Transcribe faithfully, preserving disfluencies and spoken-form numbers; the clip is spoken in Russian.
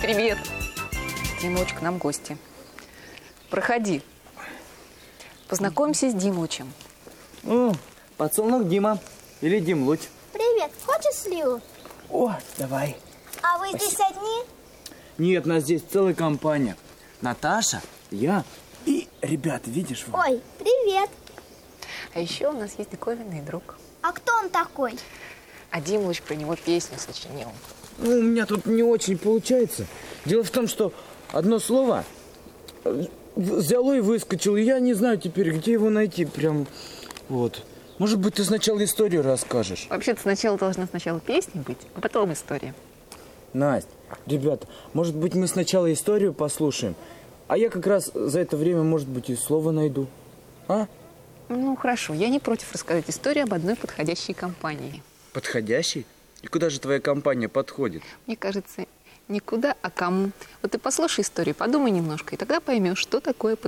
Привет. Димыч, к нам гости. Проходи. Познакомься с Димычем. О, подсолнух Дима. Или Димлуч. Привет. Хочешь сливу? О, давай. А вы здесь одни? Нет, нас здесь целая компания. Наташа, я и ребята, видишь? Вот. Ой, привет. А еще у нас есть диковинный друг. А кто он такой? А Димыч про него песню сочинил. Ну, у меня тут не очень получается. Дело в том, что одно слово взяло и выскочило. И я не знаю теперь, где его найти. Прям вот. Может быть, ты сначала историю расскажешь? Вообще-то сначала должна сначала песня быть, а потом история. Настя, ребята, может быть, мы сначала историю послушаем, а я как раз за это время, может быть, и слово найду. А? Ну, хорошо. Я не против рассказать историю об одной подходящей компании. Подходящий? И куда же твоя компания подходит? Мне кажется, никуда, а кому. Вот ты послушай историю, подумай немножко, и тогда поймешь, что такое